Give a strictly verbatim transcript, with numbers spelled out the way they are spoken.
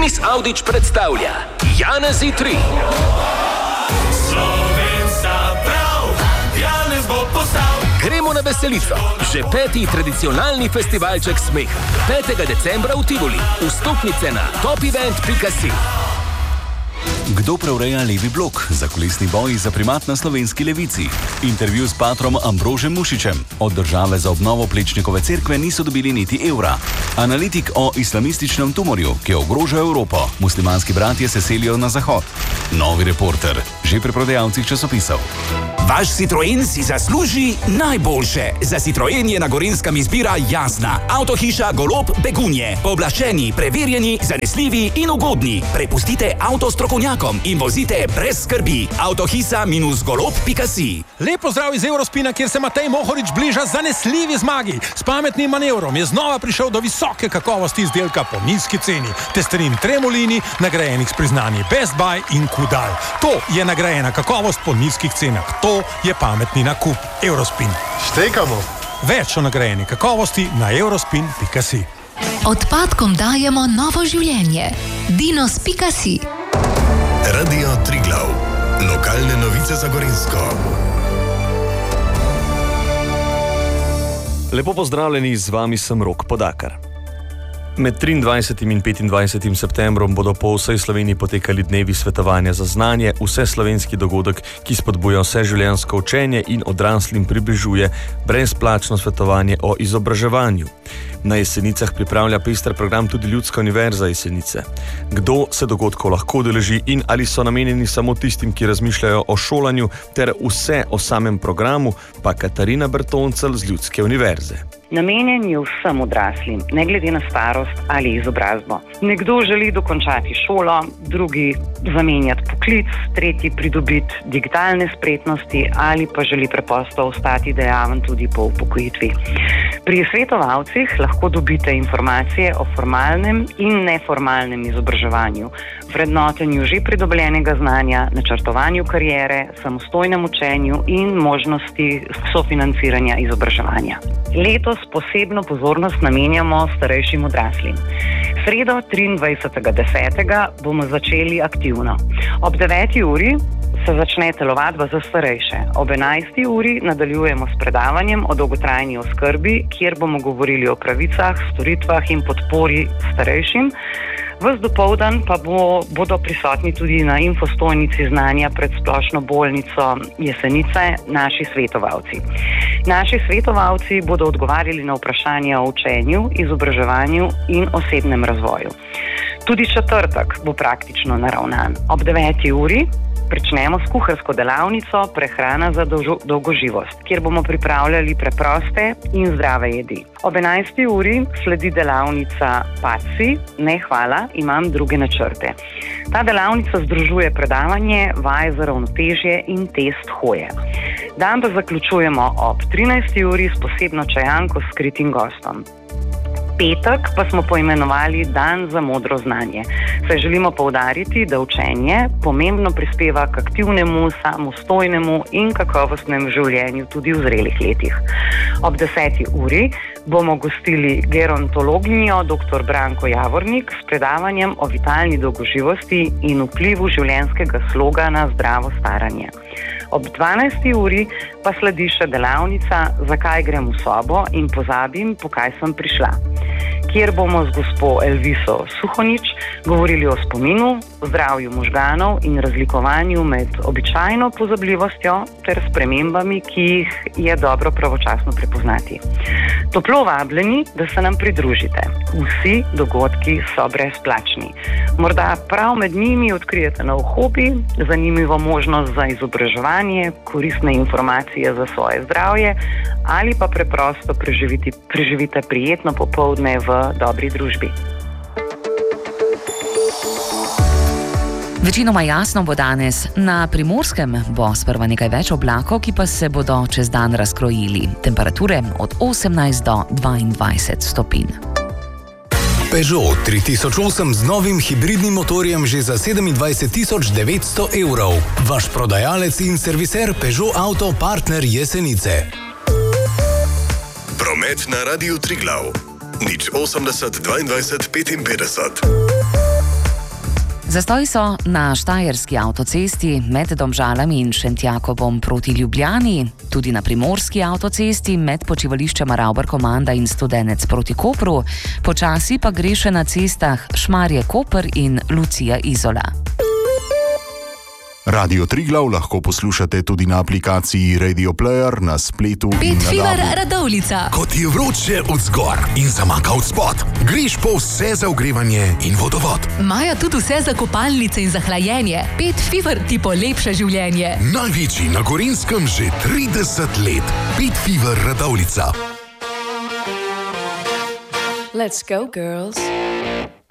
Denis Avdić predstavlja Janezi tri. Gremo na veselico. Že peti tradicionalni festivalček smeha. petega decembra v Tivoli. Vstopnice na topevent pika si. Kdo preureja levi blok? Zakulisni boji za primat na slovenski levici. Intervju s patrom Ambrožem Mušičem. Od države za obnovo Plečnikove cerkve niso dobili niti evra. Analitik o islamističnem tumorju, ki ogroža Evropo. Muslimanski bratje se selijo na zahod. Novi Reporter. Že pri prodajalcih časopisov. Vaš Citroen si zasluži najboljše. Za Citroen je na Gorenjskem izbira jasna. Avtohiša Golob Begunje. Pooblaščeni, preverjeni, zanesljivi in ugodni. Prepustite avto strokovnjakom in vozite brez skrbi. avtohiša golob pika si. Lep pozdrav iz Eurospina, kjer se Matej Mohorič bliža zanesljivi zmagi. S pametnim manevrom je znova prišel do visoke kakovosti izdelka po nizki ceni. Testerin Tremolini, nagrajenih s priznanji Best Buy in Kudal. To je nagrajena kakovost po nizkih cenah. To je pametni nakup. Eurospin. Štekamo. Več o nagrajeni kakovosti na eurospin pika si. Odpadkom dajemo novo življenje. dinos pika si. Radio Triglav. Lokalne novice za Gorenjsko. Lepo pozdravljeni, z vami sem Rok Podakar. Med triindvajsetim in petindvajsetim septembrom bodo po vsej Sloveniji potekali dnevi svetovanja za znanje, vseslovenski dogodek, ki spodbuja vseživljenjsko učenje in odraslim približuje brezplačno svetovanje o izobraževanju. Na Jesenicah pripravlja pester program tudi Ljudska univerza Jesenice. Kdo se dogodkov lahko udeleži in ali so namenjeni samo tistim, ki razmišljajo o šolanju, ter vse o samem programu, pa Katarina Bertoncel z Ljudske univerze. Namenjen je vsem odraslim, ne glede na starost ali izobrazbo. Nekdo želi dokončati šolo, drugi zamenjati poklic, tretji pridobiti digitalne spretnosti ali pa želi preprosto ostati dejaven tudi po upokojitvi. Pri svetovalcih lahko dobite informacije o formalnem in neformalnem izobraževanju, vrednotenju že pridobljenega znanja, načrtovanju kariere, samostojnem učenju in možnosti sofinanciranja izobraževanja. Letos posebno pozornost namenjamo starejšim odraslim. Sredo triindvajsetega desetega bomo začeli aktivno. Ob deveti uri se začne telovadba za starejše. Ob enajsti uri nadaljujemo s predavanjem o dolgotrajni oskrbi, kjer bomo govorili o pravicah, storitvah in podpori starejšim. Ves dopoldan pa bo, bodo prisotni tudi na infostojnici znanja pred splošno bolnico Jesenice naši svetovalci. Naši svetovalci bodo odgovarjali na vprašanja o učenju, izobraževanju in osebnem razvoju. Tudi četrtek bo praktično naravnan. Ob deveti uri pričnemo s kuharsko delavnico Prehrana za dolgoživost, kjer bomo pripravljali preproste in zdrave jedi. Ob enajsti uri sledi delavnica Paci, ne hvala, imam druge načrte. Ta delavnica združuje predavanje, vaje za ravnotežje in test hoje. Dan pa zaključujemo ob trinajsti uri s posebno čajanko s skritim gostom. Petek pa smo poimenovali Dan za modro znanje. Saj želimo poudariti, da učenje pomembno prispeva k aktivnemu, samostojnemu in kakovostnemu življenju tudi v zrelih letih. Ob deseti uri bomo gostili gerontologinjo dr. Branko Javornik s predavanjem o vitalni dolgoživosti in vplivu življenjskega sloga na zdravo staranje. Ob dvanajsti uri pa sledi še delavnica Zakaj grem v sobo in pozabim, po kaj sem prišla, kjer bomo z gospo Elviso Suhonič govorili o spominu, zdravju možganov in razlikovanju med običajno pozabljivostjo ter spremembami, ki jih je dobro pravočasno prepoznati. Toplo vabljeni, da se nam pridružite. Vsi dogodki so brezplačni. Morda prav med njimi odkrijete nov hobi, zanimivo možnost za izobraževanje, koristne informacije za svoje zdravje ali pa preprosto preživite, preživite prijetno popoldne v dobri družbi. Večinoma jasno bo danes. Na Primorskem bo sprva nekaj več oblakov, ki pa se bodo čez dan razkrojili. Temperature od osemnajst do dvaindvajset stopinj. Peugeot tri tisoč osem z novim hibridnim motorjem že za sedemindvajset tisoč devetsto evrov. Vaš prodajalec in serviser Peugeot Auto Partner Jesenice. Promet na Radiu Triglav. nič osemdeset dvaindvajset petinpetdeset. Zastoji so na štajerski avtocesti med Domžalami in Šentjakobom proti Ljubljani, tudi na primorski avtocesti med počivališčema Ravbar-Komanda in Studenec proti Kopru, počasi pa gre še na cestah Šmarje-Koper in Lucija-Izola. Radio Triglav lahko poslušate tudi na aplikaciji Radio Player, na spletu in na Petfiber dabu. Radovljica. Ko ti je vroče od zgor in zamaka od spod, greš po vse za ogrevanje in vodovod. Imajo tudi vse za kopalnice in za hlajenje. Petfiber ti polepša življenje. Največji na Gorenjskem že trideset let. Petfiber Radovljica. Let's go, girls.